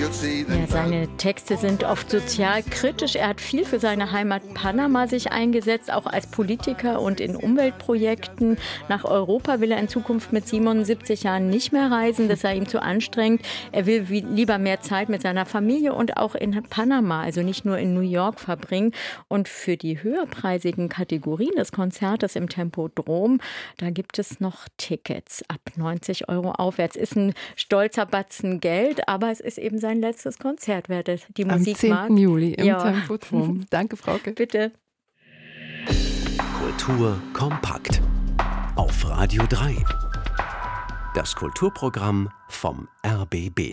Ja, seine Texte sind oft sozial kritisch. Er hat viel für seine Heimat Panama sich eingesetzt, auch als Politiker und in Umweltprojekten. Nach Europa will er in Zukunft mit 77 Jahren nicht mehr reisen. Das sei ihm zu anstrengend. Er will lieber mehr Zeit mit seiner Familie und auch in Panama, also nicht nur in New York, verbringen. Und für die höherpreisigen Kategorien des Konzertes im Tempodrom, da gibt es noch Tickets ab 90 € aufwärts. Ist ein stolzer Batzen Geld, aber es ist eben sein letztes Konzert, wer die Musik mag. Am 10. Juli im Tempodrom. Danke, Frauke. Bitte. Kultur kompakt auf Radio 3. Das Kulturprogramm vom RBB.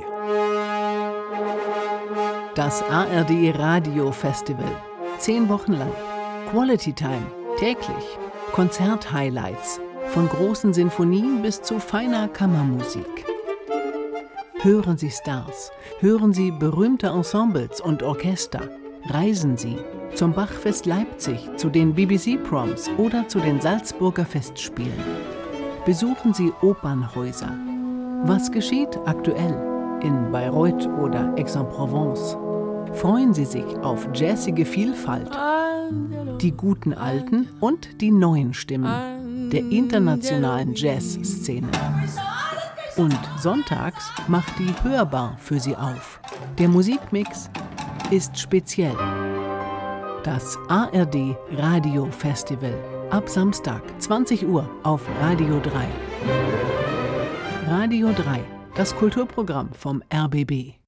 Das ARD Radio Festival. 10 Wochen lang. Quality Time. Täglich. Konzert-Highlights. Von großen Sinfonien bis zu feiner Kammermusik. Hören Sie Stars. Hören Sie berühmte Ensembles und Orchester. Reisen Sie zum Bachfest Leipzig, zu den BBC Proms oder zu den Salzburger Festspielen. Besuchen Sie Opernhäuser. Was geschieht aktuell in Bayreuth oder Aix-en-Provence? Freuen Sie sich auf jazzige Vielfalt, die guten alten und die neuen Stimmen der internationalen Jazzszene. Und sonntags macht die Hörbar für Sie auf. Der Musikmix ist speziell. Das ARD Radio Festival. Ab Samstag, 20 Uhr auf Radio 3. Radio 3, das Kulturprogramm vom RBB.